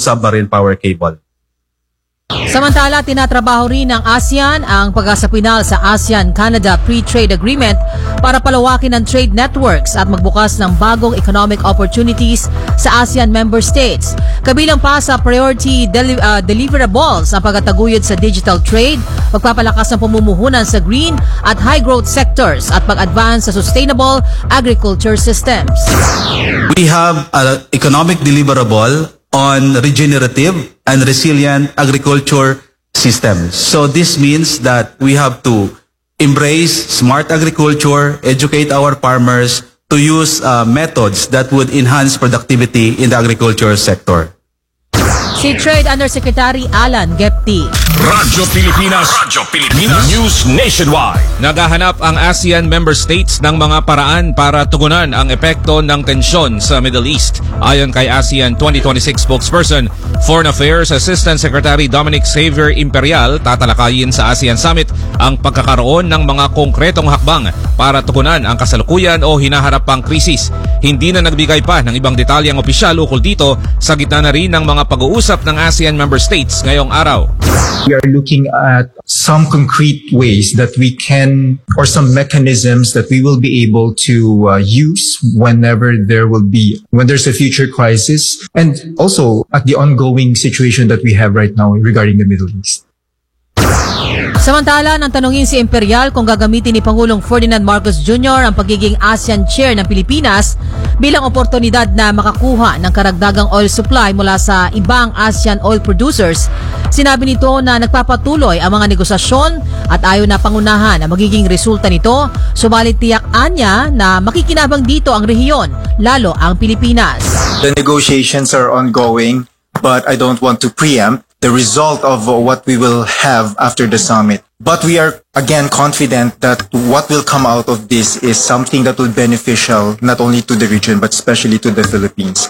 submarine power cable. Samantala, tinatrabaho rin ng ASEAN ang pagkasapinal sa ASEAN-Canada Free Trade Agreement para palawakin ang trade networks at magbukas ng bagong economic opportunities sa ASEAN member states. Kabilang pa sa priority deliverables ang pagtataguyod sa digital trade, pagpapalakas ng pamumuhunan sa green at high-growth sectors at pag-advance sa sustainable agriculture systems. We have an economic deliverable on regenerative and resilient agriculture systems. So this means that we have to embrace smart agriculture, educate our farmers to use methods that would enhance productivity in the agriculture sector. Si Trade Undersecretary Alan Gepti. Radyo Pilipinas, News Nationwide. Naghahanap ang ASEAN member states ng mga paraan para tugunan ang epekto ng tensyon sa Middle East. Ayon kay ASEAN 2026 spokesperson, Foreign Affairs Assistant Secretary Dominic Xavier Imperial, tatalakayin sa ASEAN Summit ang pagkakaroon ng mga konkretong hakbang para tugunan ang kasalukuyan o hinaharap pang krisis. Hindi na nagbigay pa ng ibang detalyeng opisyal ukol dito sa gitna na rin ng mga pag-uusap ng ASEAN member states ngayong araw. We are looking at some concrete ways that we can, or some mechanisms that we will be able to use when there's a future crisis, and also at the ongoing situation that we have right now regarding the Middle East. Samantala, nang tanungin si Imperial kung gagamitin ni Pangulong Ferdinand Marcos Jr. ang pagiging ASEAN Chair ng Pilipinas bilang oportunidad na makakuha ng karagdagang oil supply mula sa ibang ASEAN oil producers, sinabi nito na nagpapatuloy ang mga negosasyon at ayaw na pangunahan ang magiging resulta nito, subalit tiyak niya na makikinabang dito ang rehiyon, lalo ang Pilipinas. The negotiations are ongoing, but I don't want to preempt the result of what we will have after the summit. But we are again confident that what will come out of this is something that will be beneficial not only to the region but especially to the Philippines.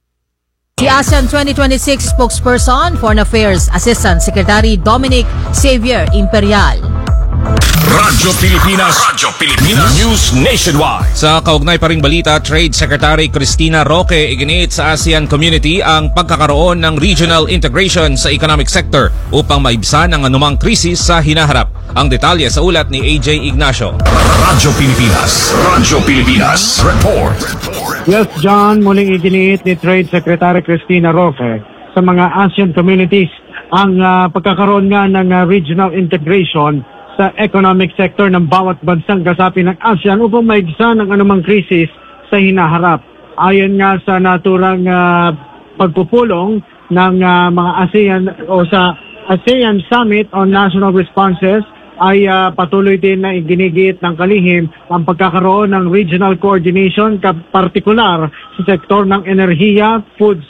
Si ASEAN 2026 spokesperson, Foreign Affairs Assistant Secretary Dominic Xavier Imperial. Radyo Pilipinas, News Nationwide. Sa kaugnay pa ring balita, Trade Secretary Cristina Roque iginiit sa ASEAN community ang pagkakaroon ng regional integration sa economic sector upang maibsan ang anumang krisis sa hinaharap. Ang detalye sa ulat ni AJ Ignacio. Radyo Pilipinas, report. Yes, John, muling iginiit ni Trade Secretary Cristina Roque sa mga ASEAN communities ang pagkakaroon nga ng regional integration sa economic sector ng bawat bansang kasapi ng ASEAN upang maigsan ang anumang krisis sa hinaharap. Ayon nga sa naturang pagpupulong ng mga ASEAN o sa ASEAN Summit on National Responses, ay patuloy din na iginigit ng kalihim ang pagkakaroon ng regional coordination, partikular sa sektor ng enerhiya, food